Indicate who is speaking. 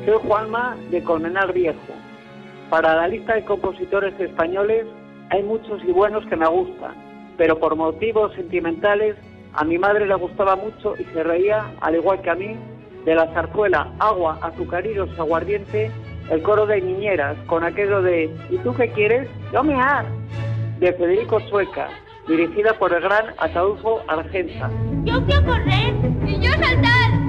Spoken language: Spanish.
Speaker 1: Soy Juanma de Colmenar Viejo. Para la lista de compositores españoles hay muchos y buenos que me gustan, pero por motivos sentimentales a mi madre le gustaba mucho y se reía, al igual que a mí, de la zarzuela Agua, Azucaritos y Aguardiente, el coro de niñeras, con aquello de ¿y tú qué quieres? ¡Yo mear! De Federico Chueca, dirigida por el gran Ataúfo Argenta.
Speaker 2: Yo quiero correr y yo saltar.